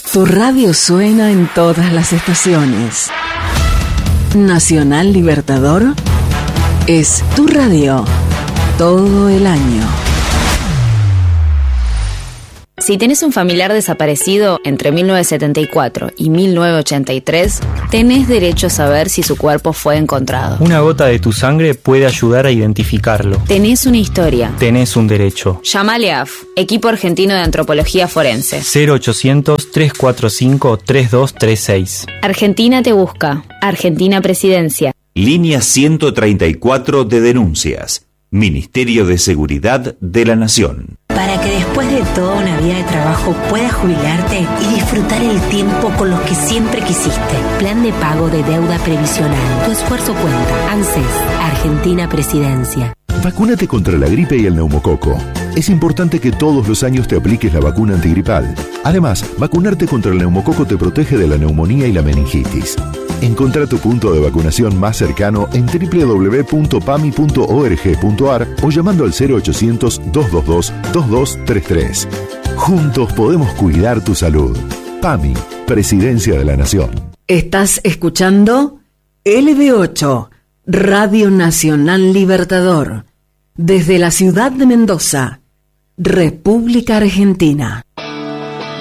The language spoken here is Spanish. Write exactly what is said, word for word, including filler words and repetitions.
Tu radio suena en todas las estaciones. Nacional Libertador es tu radio todo el año. Si tenés un familiar desaparecido entre mil novecientos setenta y cuatro y mil novecientos ochenta y tres, tenés derecho a saber si su cuerpo fue encontrado. Una gota de tu sangre puede ayudar a identificarlo. Tenés una historia. Tenés un derecho. Llámale a A F, Equipo Argentino de Antropología Forense. cero ochocientos, trescientos cuarenta y cinco, treinta y dos treinta y seis. Argentina te busca. Argentina Presidencia. Línea ciento treinta y cuatro de denuncias. Ministerio de Seguridad de la Nación. Para que después de toda una vida de trabajo puedas jubilarte y disfrutar el tiempo con los que siempre quisiste. Plan de pago de deuda previsional. Tu esfuerzo cuenta. ANSES, Argentina Presidencia. Vacúnate contra la gripe y el neumococo. Es importante que todos los años te apliques la vacuna antigripal. Además, vacunarte contra el neumococo te protege de la neumonía y la meningitis. Encontrá tu punto de vacunación más cercano en doble u doble u doble u punto pami punto org punto ar o llamando al cero ochocientos, doscientos veintidós, veintidós treinta y tres. Juntos podemos cuidar tu salud. PAMI, Presidencia de la Nación. Estás escuchando L B ocho, Radio Nacional Libertador, desde la ciudad de Mendoza, República Argentina.